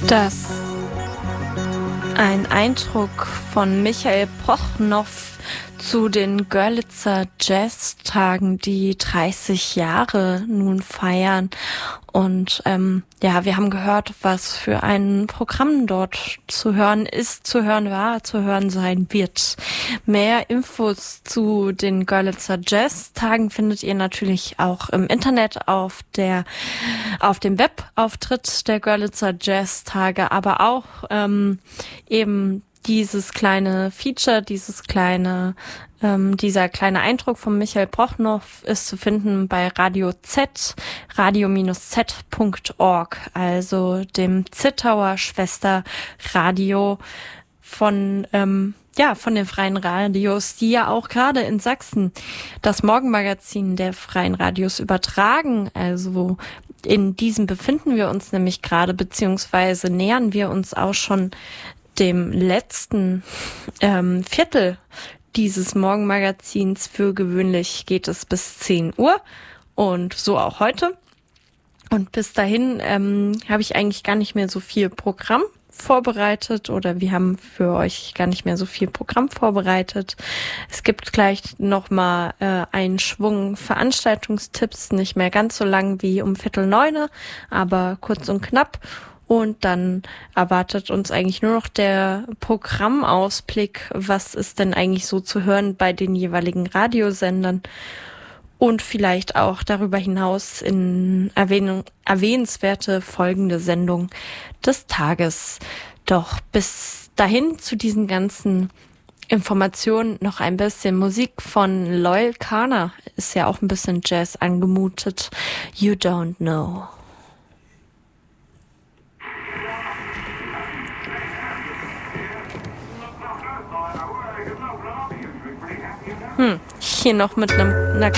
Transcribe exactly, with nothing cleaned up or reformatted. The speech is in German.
Das ein Eindruck von Michael Prochnow zu den Görlitzer Jazztagen, die dreißig Jahre nun feiern. Und ähm, ja, wir haben gehört, was für ein Programm dort zu hören ist, zu hören war, zu hören sein wird. Mehr Infos zu den Görlitzer Jazztagen findet ihr natürlich auch im Internet auf der auf dem Webauftritt der Görlitzer Jazztage, aber auch ähm, eben dieses kleine Feature, dieses kleine, ähm, dieser kleine Eindruck von Michael Prochnow ist zu finden bei Radio Z, radio z punkt org, also dem Zittauer Schwesterradio von, ähm, ja, von den freien Radios, die ja auch gerade in Sachsen das Morgenmagazin der freien Radios übertragen. Also in diesem befinden wir uns nämlich gerade, beziehungsweise nähern wir uns auch schon dem letzten ähm, Viertel dieses Morgenmagazins. Für gewöhnlich geht es bis zehn Uhr und so auch heute. Und bis dahin ähm, habe ich eigentlich gar nicht mehr so viel Programm vorbereitet oder wir haben für euch gar nicht mehr so viel Programm vorbereitet. Es gibt gleich nochmal äh, einen Schwung Veranstaltungstipps, nicht mehr ganz so lang wie um Viertel neune, aber kurz und knapp. Und dann erwartet uns eigentlich nur noch der Programmausblick. Was ist denn eigentlich so zu hören bei den jeweiligen Radiosendern? Und vielleicht auch darüber hinaus in Erwähnung, erwähnenswerte folgende Sendung des Tages. Doch bis dahin zu diesen ganzen Informationen noch ein bisschen Musik von Loyal Kana. Ist ja auch ein bisschen Jazz angemutet. You Don't Know. Hm, hier noch mit einem, einer